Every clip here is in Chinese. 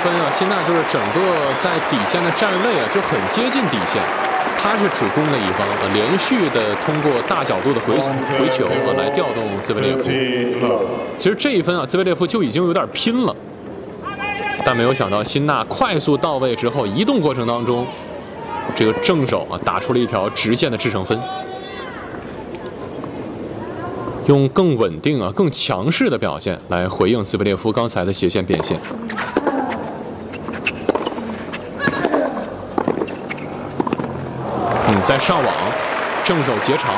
分啊，辛纳就是整个在底线的站位啊就很接近底线，他是主攻的一方啊，连续的通过大角度的回球啊来调动兹维列夫。其实这一分啊，兹维列夫就已经有点拼了，但没有想到辛纳快速到位之后，移动过程当中，这个正手啊打出了一条直线的制胜分。用更稳定啊、更强势的表现来回应兹维列夫刚才的斜线变现。再上网，正手截长。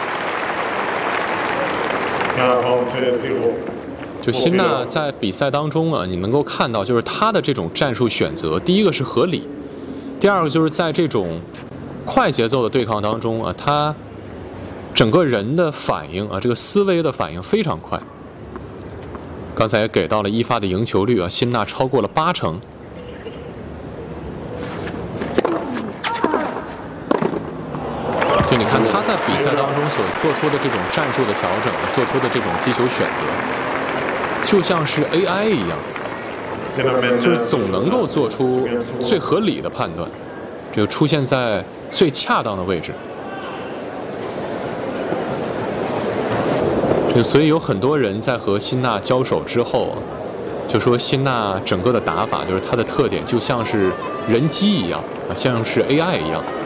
就辛纳在比赛当中啊，你能够看到，就是他的这种战术选择，第一个是合理，第二个就是在这种快节奏的对抗当中啊，他整个人的反应啊，这个思维的反应非常快。刚才也给到了一发的赢球率啊，辛纳超过了80%。就你看他在比赛当中所做出的这种战术的调整，做出的这种击球选择，就像是 AI 一样，就是总能够做出最合理的判断，这个出现在最恰当的位置。所以有很多人在和辛纳交手之后，就说辛纳整个的打法就是他的特点就像是人机一样，像是 AI 一样。